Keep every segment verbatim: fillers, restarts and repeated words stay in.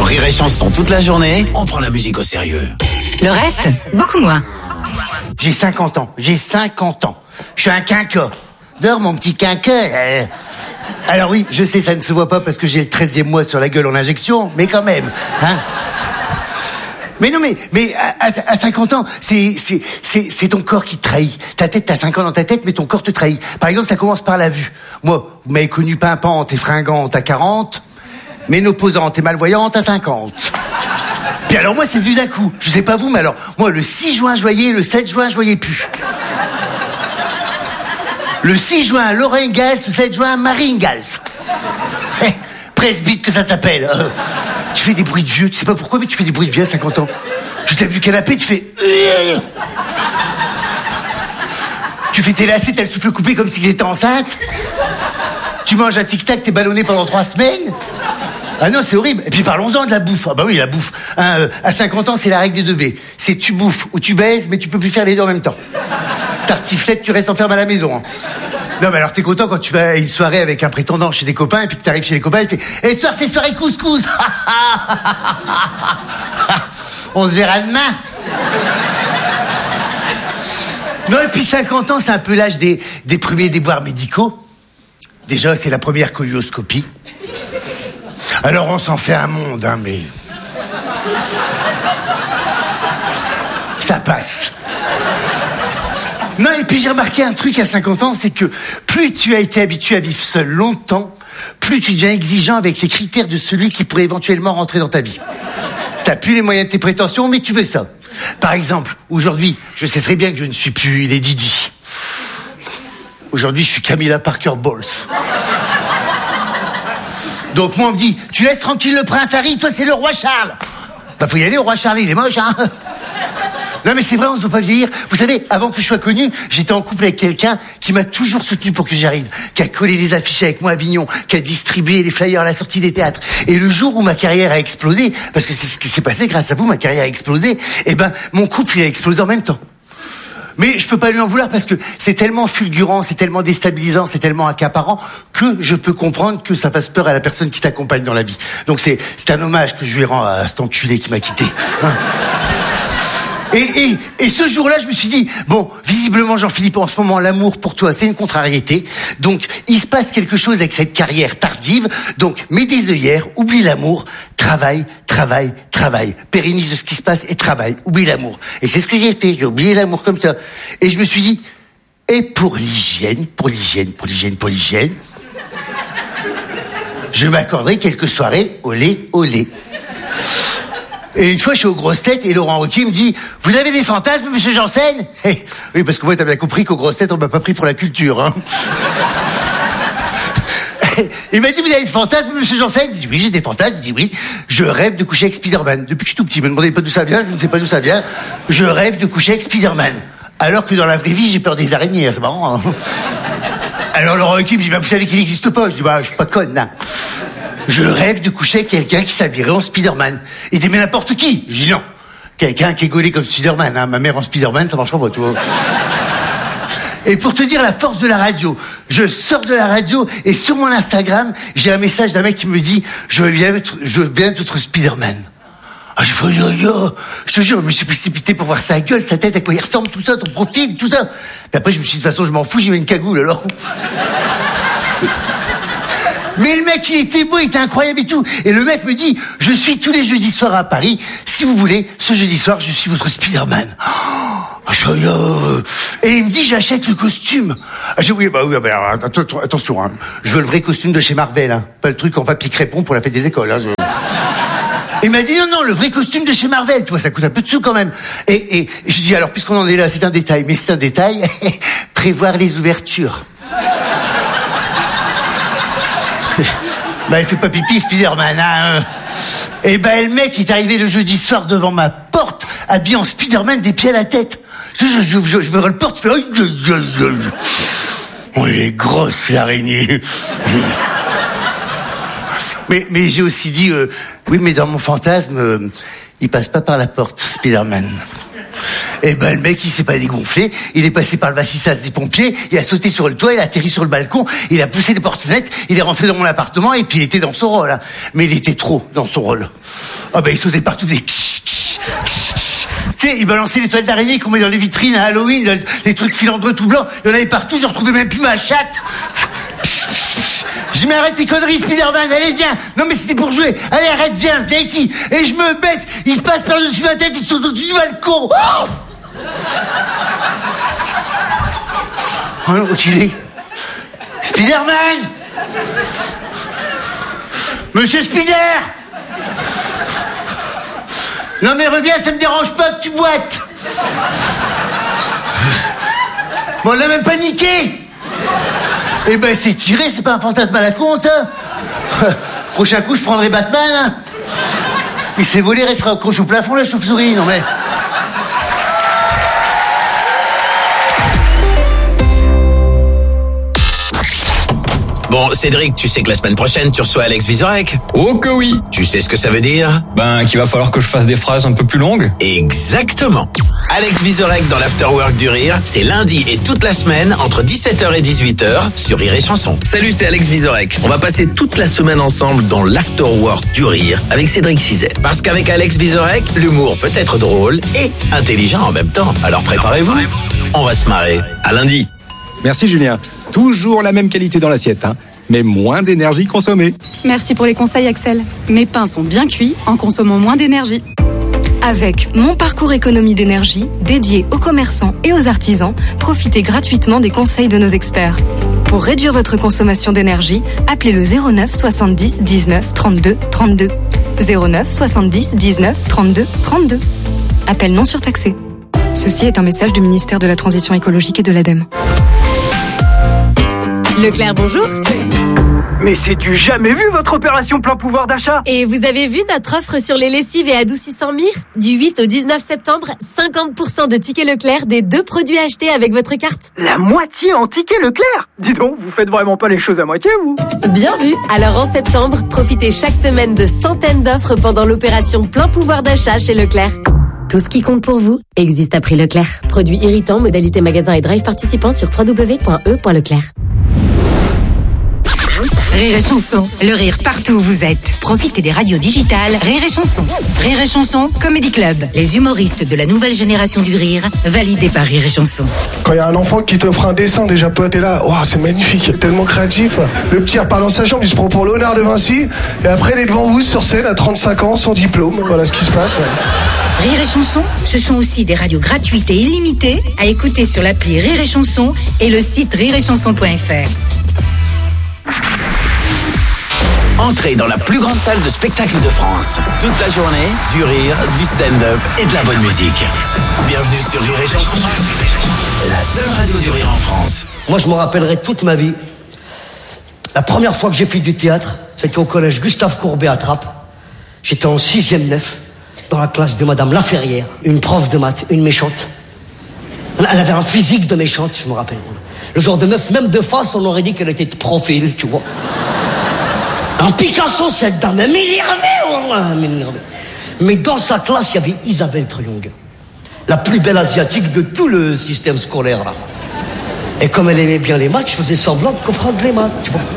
Sur Rire et Chanson toute la journée, on prend la musique au sérieux. Le reste, beaucoup moins. J'ai cinquante ans, j'ai cinquante ans. Je suis un quinqueur. Dors mon petit quinqueur. Euh... Alors oui, je sais, ça ne se voit pas parce que j'ai le treizième mois sur la gueule en injection, mais quand même, hein. Mais non, mais, mais à, à cinquante ans, c'est, c'est, c'est, c'est ton corps qui te trahit. Ta tête, t'as cinq ans dans ta tête, mais ton corps te trahit. Par exemple, ça commence par la vue. Moi, vous m'avez connu pimpante et fringante à quarante, ménopausante et malvoyante à cinquante. Puis alors moi, c'est venu d'un coup. Je sais pas vous, mais alors, moi, le six juin, je voyais, le sept juin, je voyais plus. Le six juin, Laura Ingalls, le sept juin, Marie Ingalls. Eh, presbyte que ça s'appelle. Euh, tu fais des bruits de vieux, tu sais pas pourquoi, mais tu fais des bruits de vieux à cinquante ans. Tu t'as vu le canapé, tu fais... Tu fais tes lacets, t'as le souffle coupé comme s'il était enceinte. Tu manges un tic-tac, t'es ballonné pendant trois semaines. Ah non, c'est horrible. Et puis parlons-en de la bouffe. Ah bah oui, la bouffe. Hein, euh, à cinquante ans, c'est la règle des deux B. C'est tu bouffes ou tu baises, mais tu peux plus faire les deux en même temps. Tartiflette, tu restes enfermé à la maison. Hein. Non, mais alors t'es content quand tu vas à une soirée avec un prétendant chez des copains, et puis que t'arrives chez les copains, et tu fais « Et ce soir, c'est soirée couscous !» On se verra demain. Non, et puis cinquante ans, c'est un peu l'âge des, des premiers déboires médicaux. Déjà, c'est la première colonoscopie. Alors, on s'en fait un monde, hein, mais... ça passe. Non, et puis j'ai remarqué un truc à cinquante ans, c'est que plus tu as été habitué à vivre seul longtemps, plus tu deviens exigeant avec les critères de celui qui pourrait éventuellement rentrer dans ta vie. T'as plus les moyens de tes prétentions, mais tu veux ça. Par exemple, aujourd'hui, je sais très bien que je ne suis plus Lady Di. Aujourd'hui, je suis Camilla Parker Bowles. Donc moi, on me dit, tu laisses tranquille le prince Harry, toi c'est le roi Charles. Bah faut y aller, le roi Charles, il est moche, hein. Non mais c'est vrai, on ne peut pas vieillir. Vous savez, avant que je sois connu, j'étais en couple avec quelqu'un qui m'a toujours soutenu pour que j'y arrive, qui a collé les affiches avec moi à Avignon, qui a distribué les flyers à la sortie des théâtres. Et le jour où ma carrière a explosé, parce que c'est ce qui s'est passé grâce à vous, ma carrière a explosé, et ben mon couple il a explosé en même temps. Mais je peux pas lui en vouloir parce que c'est tellement fulgurant, c'est tellement déstabilisant, c'est tellement accaparant que je peux comprendre que ça fasse peur à la personne qui t'accompagne dans la vie. Donc c'est, c'est un hommage que je lui rends à cet enculé qui m'a quitté. Hein. Et, et, et ce jour-là, je me suis dit, bon, visiblement, Jean-Philippe, en ce moment, l'amour pour toi, c'est une contrariété. Donc, il se passe quelque chose avec cette carrière tardive. Donc, mets des œillères, oublie l'amour, travaille, travaille, travaille. Pérennise ce qui se passe et travaille, oublie l'amour. Et c'est ce que j'ai fait, j'ai oublié l'amour comme ça. Et je me suis dit, et pour l'hygiène, pour l'hygiène, pour l'hygiène, pour l'hygiène, je m'accorderai quelques soirées olé, olé. Et une fois, je suis aux grosses têtes et Laurent Ruquier me dit « Vous avez des fantasmes, monsieur Janssen ?» hey, oui, parce que moi, t'as bien compris qu'aux grosses têtes, on m'a pas pris pour la culture. Hein. Il m'a dit « Vous avez des fantasmes, monsieur Janssen ?» Je dis « Oui, j'ai des fantasmes. » Je dis « Oui, je rêve de coucher avec Spider-Man. Depuis que je suis tout petit, ne me demandez pas d'où ça vient, je ne sais pas d'où ça vient. Je rêve de coucher avec Spider-Man. Alors que dans la vraie vie, j'ai peur des araignées. C'est marrant. Hein. Alors Laurent Ruquier me dit bah, « Vous savez qu'il n'existe pas ?» Je dis bah, « Je suis pas conne. Hein. Je rêve de coucher avec quelqu'un qui s'habillerait en Spider-Man. » Il dit, mais n'importe qui. Je dis non. Quelqu'un qui est gaulé comme Spider-Man, hein. Ma mère en Spider-Man, ça marchera pas, tu vois. Et pour te dire la force de la radio, je sors de la radio et sur mon Instagram, j'ai un message d'un mec qui me dit, je veux bien être, je veux bien être Spider-Man. Ah, je fais, yo, yo. Je te jure, je me suis précipité pour voir sa gueule, sa tête, à quoi il ressemble, tout ça, son profil, tout ça. Et après, je me suis dit, de toute façon, je m'en fous, j'y mets une cagoule, alors. Mais le mec, il était beau, il était incroyable et tout. Et le mec me dit, je suis tous les jeudis soirs à Paris. Si vous voulez, ce jeudi soir, je suis votre Spider-Man. Oh, je, euh... Et il me dit, j'achète le costume. Ah, j'ai oui, bah oui, bah, attention, hein. Je veux le vrai costume de chez Marvel, hein. Pas le truc en papier crépon pour la fête des écoles, hein. Je... Il m'a dit, non, non, le vrai costume de chez Marvel, tu vois, ça coûte un peu de sous quand même. Et, et je dis, alors, puisqu'on en est là, c'est un détail, mais c'est un détail, prévoir les ouvertures. Bah, il fait pas pipi, Spider-Man, hein. Et ben, le mec, il est arrivé le jeudi soir devant ma porte, habillé en Spider-Man des pieds à la tête. Je, je, je, je, je me reporte, je fais, oh, je, je, je. Oh, elle est grosse, l'araignée. mais, mais j'ai aussi dit, euh, oui, mais dans mon fantasme, euh, il passe pas par la porte, Spider-Man. Et ben le mec il s'est pas dégonflé, il est passé par le vastissage des pompiers, il a sauté sur le toit, il a atterri sur le balcon, il a poussé les porte-fenêtres, il est rentré dans mon appartement et puis il était dans son rôle. Hein. Mais il était trop dans son rôle. Ah ben il sautait partout des... Tu sais, il balançait les toiles d'araignée qu'on met dans les vitrines à Halloween, les trucs filandreux tout blancs, il y en avait partout, je retrouvais même plus ma chatte. Je m'arrête tes conneries, Spider-Man, allez viens. Non mais c'était pour jouer, allez arrête, viens, viens ici. Et je me baisse, il se passe par-dessus ma tête, il saute au-dessus du balcon. Oh oh non, qu'il est Spider-Man. Monsieur Spider. Non mais reviens, ça me dérange pas que tu boites. Bon, on l'a même paniqué. Eh ben c'est tiré, c'est pas un fantasme à la con ça. Prochain coup je prendrai Batman. Hein. Il s'est volé, restera accroché au plafond la chauve-souris, non mais... Bon, Cédric, tu sais que la semaine prochaine, tu reçois Alex Vizorek. Oh que oui. Tu sais ce que ça veut dire? Ben, qu'il va falloir que je fasse des phrases un peu plus longues. Exactement. Alex Vizorek dans l'Afterwork du Rire, c'est lundi et toute la semaine, entre dix-sept heures et dix-huit heures, sur Rire et Chanson. Salut, c'est Alex Vizorek. On va passer toute la semaine ensemble dans l'Afterwork du Rire, avec Cédric Cizet. Parce qu'avec Alex Vizorek, l'humour peut être drôle et intelligent en même temps. Alors préparez-vous, on va se marrer. À lundi. Merci Julien. Toujours la même qualité dans l'assiette, hein, mais moins d'énergie consommée. Merci pour les conseils Axel. Mes pains sont bien cuits en consommant moins d'énergie. Avec Mon Parcours Économie d'énergie, dédié aux commerçants et aux artisans, profitez gratuitement des conseils de nos experts. Pour réduire votre consommation d'énergie, appelez le zéro neuf soixante-dix dix-neuf trente-deux trente-deux. zéro neuf soixante-dix dix-neuf trente-deux trente-deux. Appel non surtaxé. Ceci est un message du ministère de la Transition écologique et de l'ADEME. Leclerc, bonjour. Mais c'est du jamais vu votre opération plein pouvoir d'achat. Et vous avez vu notre offre sur les lessives et adoucissants Mire? Du huit au dix-neuf septembre, cinquante pour cent de tickets Leclerc des deux produits achetés avec votre carte. La moitié en tickets Leclerc. Dis donc, vous faites vraiment pas les choses à moitié, vous. Bien vu. Alors en septembre, profitez chaque semaine de centaines d'offres pendant l'opération plein pouvoir d'achat chez Leclerc. Tout ce qui compte pour vous existe à prix Leclerc. Produits irritants, modalité magasin et drive participants sur w w w point e point leclerc. Rire et Chanson, le rire partout où vous êtes. Profitez des radios digitales Rire et Chanson. Rire et Chanson, Comedy Club. Les humoristes de la nouvelle génération du rire, validés par Rire et Chanson. Quand il y a un enfant qui te prend un dessin, déjà pote, t'es là, wow, c'est magnifique, tellement créatif. Le petit repart dans sa chambre, il se prend pour Léonard de Vinci, et après il est devant vous sur scène à trente-cinq ans, sans diplôme. Voilà ce qui se passe. Rire et Chanson, ce sont aussi des radios gratuites et illimitées à écouter sur l'appli Rire et Chanson et le site rire et chanson point f r. Entrez dans la plus grande salle de spectacle de France. Toute la journée, du rire, du stand-up et de la bonne musique. Bienvenue sur Rire et Chanson, la seule radio du rire en France. Moi, je me rappellerai toute ma vie. La première fois que j'ai fait du théâtre, c'était au collège Gustave Courbet à Trappes. J'étais en sixième nef, dans la classe de Madame Laferrière, une prof de maths, une méchante. Elle avait un physique de méchante, je me rappelle. Le genre de meuf, même de face, on aurait dit qu'elle était de profil, tu vois. Un Picasso, cette dame, elle m'énervait, oh, elle m'énervait. Mais dans sa classe, il y avait Isabelle Triong, la plus belle asiatique de tout le système scolaire, là. Et comme elle aimait bien les maths, je faisais semblant de comprendre les maths, tu vois.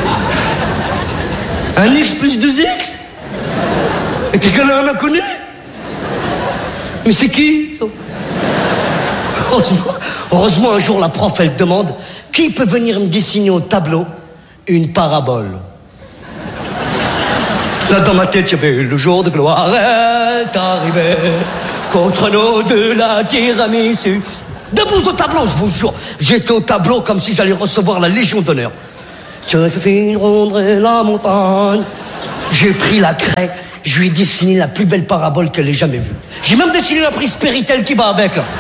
Un X plus deux X. Et t'es qu'elle en a connu. Mais c'est qui, ça? Heureusement, heureusement, un jour, la prof, elle demande qui peut venir me dessiner au tableau une parabole. Là, dans ma tête, il y avait le jour de gloire est arrivé contre nous de la tiramisu. Debout au tableau, je vous jure. J'étais au tableau comme si j'allais recevoir la Légion d'honneur. Tu as fait rondrer la montagne. J'ai pris la craie, je lui ai dessiné la plus belle parabole qu'elle ait jamais vue. J'ai même dessiné la prise Péritel qui va avec, là.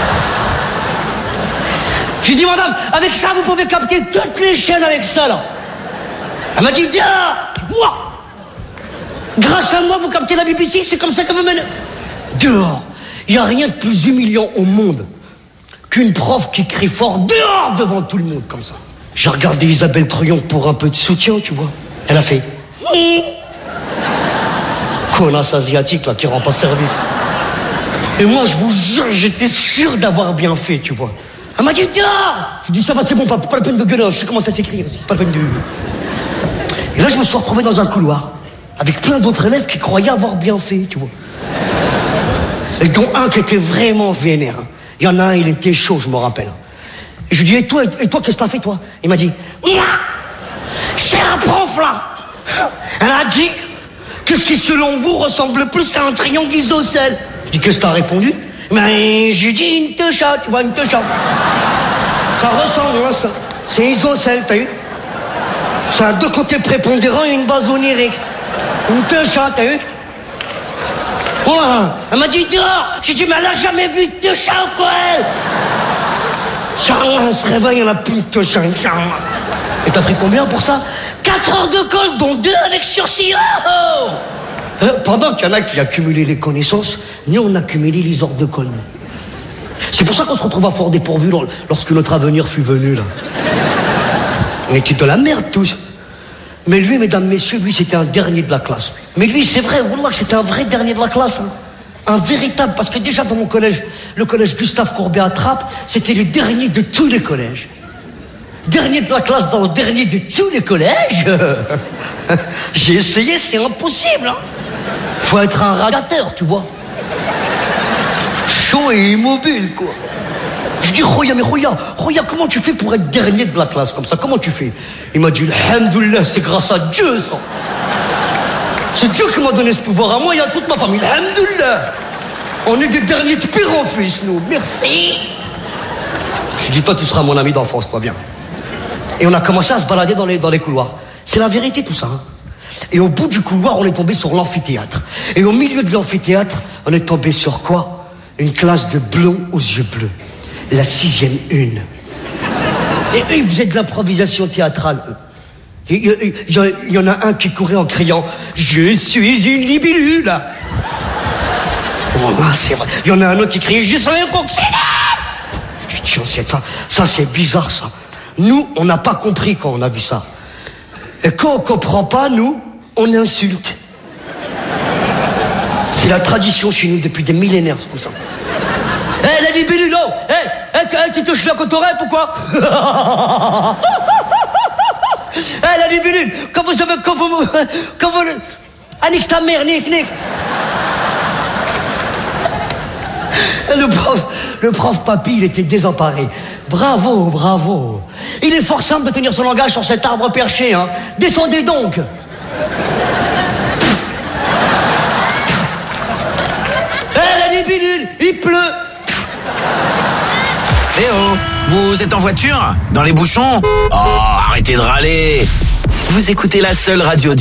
J'ai dit, madame, avec ça, vous pouvez capter toutes les chaînes avec ça, là. Elle m'a dit, tiens, moi, grâce à moi, vous captez la B B C, c'est comme ça que vous menez. Dehors, il n'y a rien de plus humiliant au monde qu'une prof qui crie fort dehors devant tout le monde, comme ça. J'ai regardé Isabelle Triong pour un peu de soutien, tu vois. Elle a fait... Mmh. Connasse asiatique, là, qui rend pas service. Et moi, je vous jure, j'étais sûr d'avoir bien fait, tu vois. Elle m'a dit, dehors. Je dis, ça va, c'est bon, pas, pas la peine de gueuler, je sais comment ça s'écrit, c'est pas la peine de... Et là, je me suis retrouvé dans un couloir, avec plein d'autres élèves qui croyaient avoir bien fait, tu vois. Et dont un qui était vraiment vénère. Il y en a un, il était chaud, je me rappelle. Et je lui dis, et toi, et toi, qu'est-ce que t'as fait, toi? Il m'a dit, moi, c'est un prof, là. Elle a dit, qu'est-ce qui, selon vous, ressemble le plus à un triangle isocèle? Je dis, qu'est-ce que t'as répondu? Ben, j'ai dit une techa, tu vois, une techa. Ça ressemble, hein, ça. C'est isocèle, t'as vu? Ça a deux côtés prépondérants et une base onirique. Une techa, t'as vu? Voilà. Elle m'a dit, dehors. J'ai dit, mais elle a jamais vu de techa ou quoi, elle? Charles, elle se réveille, elle a plus de techa. Et t'as pris combien pour ça? Quatre heures de colle, dont deux avec sursis. Oh, oh. Pendant qu'il y en a qui accumulaient les connaissances, nous, on accumulait les heures de colle. C'est pour ça qu'on se retrouve à fort dépourvu lorsque notre avenir fut venu, là. On était de la merde, tous. Mais lui, mesdames, messieurs, lui, c'était un dernier de la classe. Mais lui, c'est vrai, wallah, que c'était un vrai dernier de la classe. Hein. Un véritable, parce que déjà dans mon collège, le collège Gustave Courbet à Trappes, c'était le dernier de tous les collèges. Dernier de la classe dans le dernier de tous les collèges. J'ai essayé, c'est impossible. Hein. Faut être un radiateur, tu vois. Chaud et immobile, quoi. Je dis, Roya, mais Roya, Roya, comment tu fais pour être dernier de la classe comme ça? Comment tu fais? Il m'a dit, alhamdoulilah, c'est grâce à Dieu, ça. C'est Dieu qui m'a donné ce pouvoir à moi et à toute ma famille. Alhamdoulilah. On est des derniers de pire en fils, nous. Merci. Je dis, toi, tu seras mon ami d'enfance, toi, viens. Et on a commencé à se balader dans les, dans les couloirs. C'est la vérité, tout ça. Hein. Et au bout du couloir, on est tombé sur l'amphithéâtre. Et au milieu de l'amphithéâtre, on est tombé sur quoi? Une classe de blonds aux yeux bleus. La sixième une. Et eux, ils faisaient de l'improvisation théâtrale, eux. Il y, y, y en a un qui courait en criant « Je suis une libellule !» Oh, c'est vrai. Il y en a un autre qui criait « Je suis un coccinelle !» Je dis « Tiens, c'est ça, ça c'est bizarre, ça. » Nous, on n'a pas compris quand on a vu ça. Et quand on comprend pas, nous, on insulte. C'est la tradition chez nous depuis des millénaires, c'est comme ça. Hé, hey, la libellule, oh Hé, hey, hey, tu touches la cotorelle, pourquoi? Hé, hey, la libellule, quand vous savez, quand vous... Quand vous... Ah, nique ta mère, nique, nique. Le prof, le prof papy, il était désemparé. Bravo, bravo. Il est fort simple de tenir son langage sur cet arbre perché, hein. Descendez donc. Hé, hey, la libellule, il pleut. Eh oh, vous êtes en voiture? Dans les bouchons? Oh, arrêtez de râler. Vous écoutez la seule radio